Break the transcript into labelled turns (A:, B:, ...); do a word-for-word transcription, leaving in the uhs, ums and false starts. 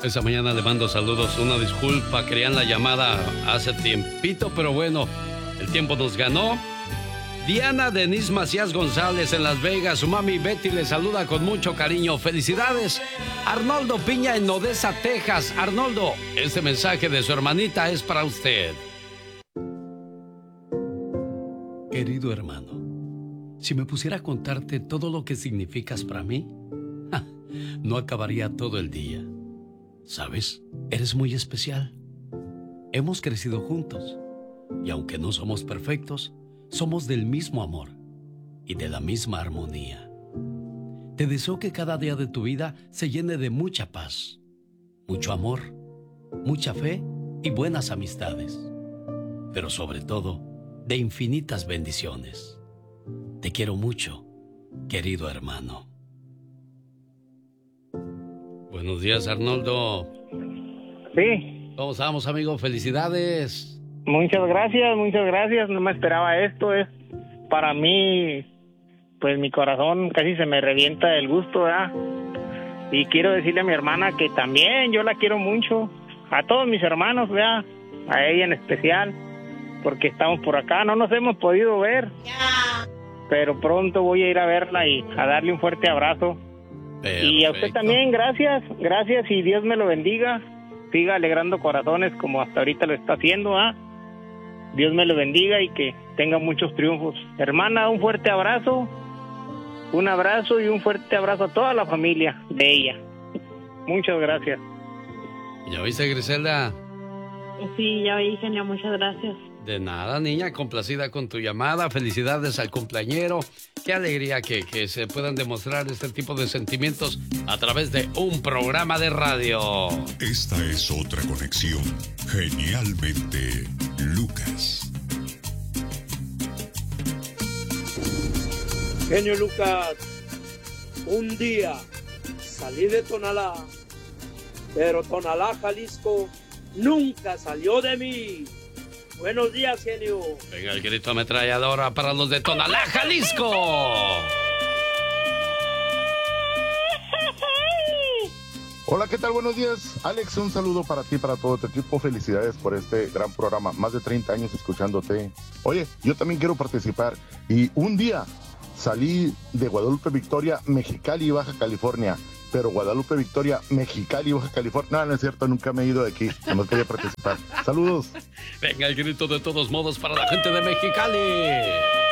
A: Esa mañana le mando saludos, una disculpa, querían la llamada hace tiempito, pero bueno, el tiempo nos ganó. Diana Denise Macías González en Las Vegas, su mami Betty le saluda con mucho cariño. Felicidades. Arnoldo Piña en Odessa, Texas. Arnoldo, este mensaje de su hermanita es para usted. Querido hermano, si me pusiera a contarte todo lo que significas para mí, ja, no acabaría todo el día. ¿Sabes? Eres muy especial. Hemos crecido juntos y aunque no somos perfectos, somos del mismo amor y de la misma armonía. Te deseo que cada día de tu vida se llene de mucha paz, mucho amor, mucha fe y buenas amistades, pero sobre todo de infinitas bendiciones. Te quiero mucho, querido hermano. Buenos días, Arnoldo.
B: Sí.
A: ¿Cómo estamos, amigo? Felicidades.
B: Muchas gracias, muchas gracias. No me esperaba esto. Es para mí, pues mi corazón casi se me revienta el gusto, ¿verdad? Y quiero decirle a mi hermana que también yo la quiero mucho. A todos mis hermanos, ¿verdad? A ella en especial, porque estamos por acá. No nos hemos podido ver, pero pronto voy a ir a verla y a darle un fuerte abrazo. Perfecto. Y a usted también, gracias, gracias y Dios me lo bendiga. Siga alegrando corazones como hasta ahorita lo está haciendo, ¿ah? Dios me lo bendiga y que tenga muchos triunfos. Hermana, un fuerte abrazo, un abrazo y un fuerte abrazo a toda la familia de ella. Muchas gracias.
A: ¿Ya viste, Griselda?
C: Sí, ya vi, genio, muchas gracias.
A: De nada, niña, complacida con tu llamada. Felicidades al cumpleañero. Qué alegría que, que se puedan demostrar este tipo de sentimientos a través de un programa de radio.
D: Esta es otra conexión. Genialmente, Lucas.
E: Genio Lucas, un día salí de Tonalá, pero Tonalá, Jalisco, nunca salió de mí. Buenos días, genio.
A: Venga, el grito ametralladora para los de Tonalá, Jalisco.
F: Hola, ¿qué tal? Buenos días. Alex, un saludo para ti, para todo tu equipo. Felicidades por este gran programa. Más de treinta años escuchándote. Oye, yo también quiero participar. Y un día salí de Guadalupe Victoria, Mexicali, Baja California. Pero Guadalupe Victoria, Mexicali, Baja California. No, no es cierto, nunca me he ido de aquí. No quería participar. Saludos.
A: Venga, el grito de todos modos para la gente de Mexicali.